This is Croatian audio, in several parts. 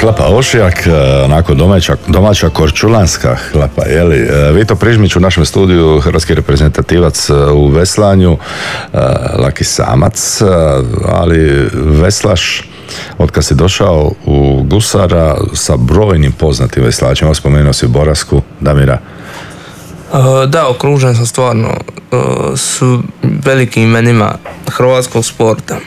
Klapa Ošijak, onako domaća korčulanska klapa, jeli? Vito Prižmić u našem studiju, hrvatski reprezentativac u veslanju, laki samac, ali veslaš od kad si došao u Gusara sa brojnim poznatim veslačima. Spomenuo si Borasku, Damira. Da, okružen sam stvarno s velikim imenima hrvatskog sporta.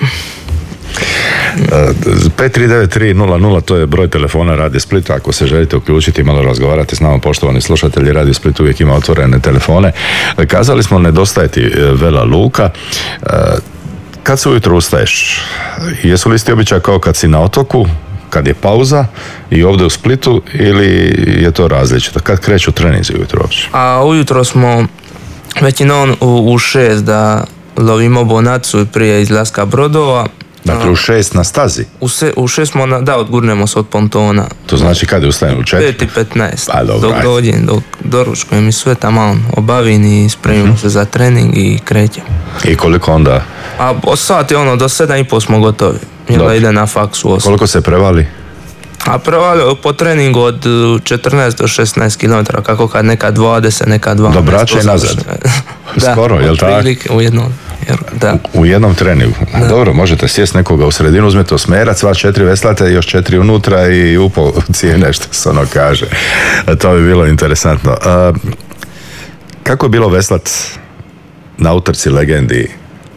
5393000, to je broj telefona Radio Splita. Ako se želite uključiti i malo razgovarati s nama, poštovani slušatelji, Radio Split uvijek ima otvorene telefone. Kazali smo, nedostaje ti Vela Luka. Kad se ujutro ustaješ, jesu li isti običaj kao kad si na otoku, kad je pauza i ovdje u Splitu, ili je to različito? Kad kreću treninzi ujutro uopće? A ujutro smo većinom u 6 da lovimo bonacu prije izlaska brodova. Dakle, u 6 na stazi? U 6 smo, odgurnemo se od pontona. To znači kad je ustajem? U 4? 5:15. Dok dođem, dok doručkujem i sve tamo obavim i spremimo se za trening i krećem. I koliko onda? A od sati do 7:30 smo gotovi. Jel ide na faksu 8. Koliko se prevali? A prevali po treningu od 14 do 16 km, kako kad neka 20, neka 12. Do Brača i nazad? Skoro, jel tako? U jednom. U jednom treningu. Dobro, možete sjesti nekoga u sredinu, uzmete osmerac, vas 4 veslate, još 4 unutra i upo cijene, što se ono kaže. To bi bilo interesantno. Kako je bilo veslat na utrci legendi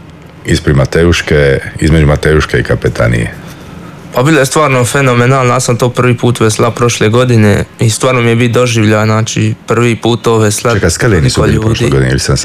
između Mateuške i Kapetanije? Pa bilo je stvarno fenomenalno. Ja sam to prvi put vesla prošle godine i stvarno mi je biti doživlja, znači prvi put to vesla. Čekaj, Skeli nisu bili prošle godine ili sam se...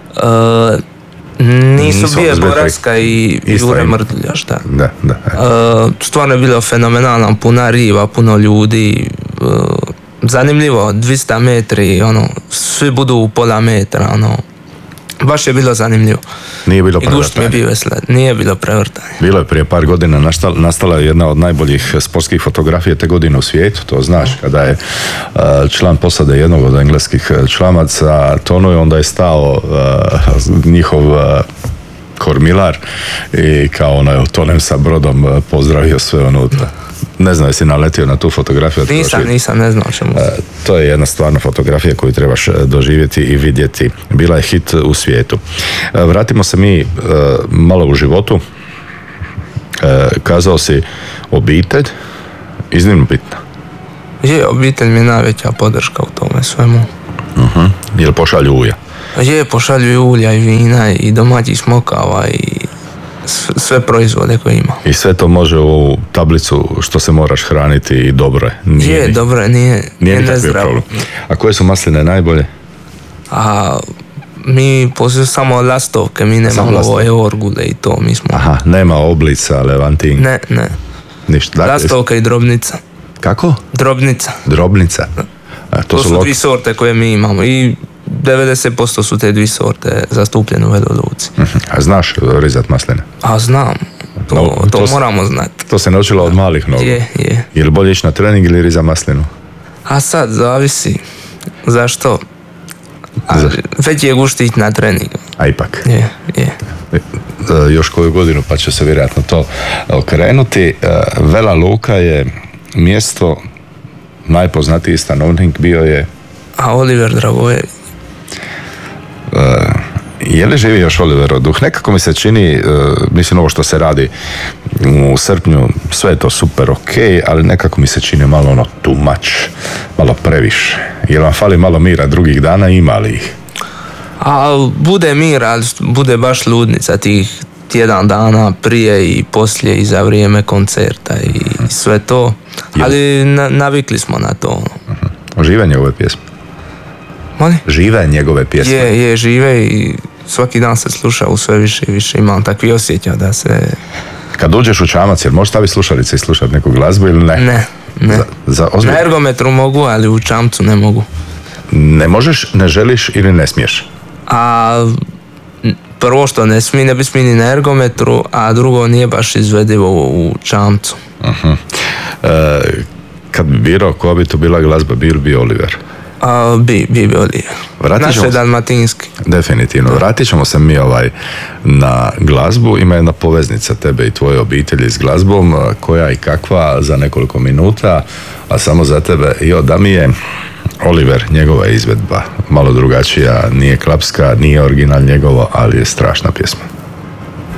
Nisu bije Boraska i Jure Mrdulja, šta? Da. Stvarno je bilo fenomenalno, puna riva, puno ljudi, zanimljivo, 200 metri, svi budu u pola metra, baš je bilo zanimljivo. Nije bilo prevrtanje. I gušt mi je bio veslat, nije bilo prevrtanje. Bilo je prije par godina, nastala je jedna od najboljih sportskih fotografija te godine u svijetu, to znaš, kada je član posade jednog od engleskih člamaca tonuo, onda je stao njihov kormilar i kao tonem sa brodom pozdravio sve unutra. Ne znam, jesi naletio na tu fotografiju? Nisam, ne znam čemu. To je jedna stvarno fotografija koju trebaš doživjeti i vidjeti. Bila je hit u svijetu. Vratimo se mi malo u životu. Kazao si obitelj, iznimno bitna. Je, obitelj mi je najveća podrška u tome svemu. Jel pošalju ulja? Je, pošalju i ulja i vina i domaćih smokava i sve proizvode koje ima. I sve to može u ovu tablicu što se moraš hraniti i dobro je. Dobro je, nije nezdravo. A koje su masline najbolje? Mi poslije samo lastovke, mi nemamo ovo orgule i to, mi smo... Aha, nema oblica, levantin? Ne. Ništa. Lastovka i drobnica. Kako? Drobnica. To su 2 sorte koje mi imamo i 90% su te 2 sorte zastupljene u Veloj Luci. A znaš rezat masline? A znam. To moramo znati. To se naučila od malih nogu? Je. Je li bolje ići na trening ili riza maslinu? A sad zavisi. Zašto? Već je gušti na trening. A ipak? Je. Još koju godinu pa će se vjerojatno to okrenuti. Vela Luka je mjesto, najpoznatiji stanovnik bio je... Oliver Dragojević. Je li živi još Oliver Duh? Nekako mi se čini, mislim ovo što se radi u srpnju, sve je to super ok, ali nekako mi se čini malo too much, malo previše. Jel vam fali malo mira drugih dana, ima li ih? Bude mir, ali bude baš ludnica tih tjedan dana prije i poslije i za vrijeme koncerta i sve to, ali navikli smo na to. Žive njegove pjesme? Žive njegove pjesme? Je, žive i svaki dan se sluša u sve više i više, imam takvi osjećaj da se... Kad uđeš u čamac, jer možeš staviti slušalice i slušati neku glazbu ili ne? Ne. Na ergometru mogu, ali u čamcu ne mogu. Ne možeš, ne želiš ili ne smiješ? Prvo što ne bi smili na ergometru, a drugo nije baš izvedivo u čamcu. Kad bi birao koja bi to bila glazba, bio Oliver? Bi bolje. Naše dalmatinski. Definitivno. Vratit ćemo se mi na glazbu. Ima jedna poveznica tebe i tvoje obitelji s glazbom, koja i kakva za nekoliko minuta, a samo za tebe i od Damije. Oliver, njegova izvedba malo drugačija, nije klapska, nije original njegovo, ali je strašna pjesma.